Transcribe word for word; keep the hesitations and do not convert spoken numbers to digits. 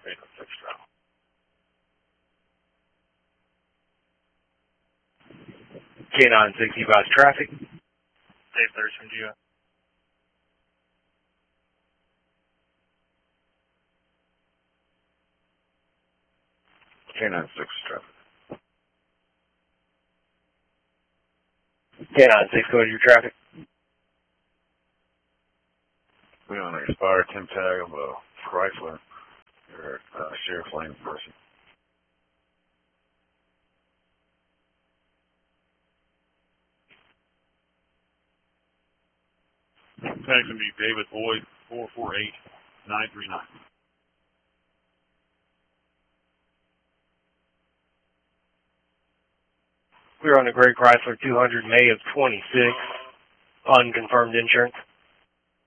eight oh six traffic. K nine sixty-five traffic. Dave Thirst from G O. K nine six traffic. K nine six, go to your traffic. We on an expired temp tag of a Chrysler or uh, Sheriff Lane person. Tag's going to be David Boyd, four four eight nine three nine. We're on the Gray Chrysler two hundred May of twenty-six. Unconfirmed insurance.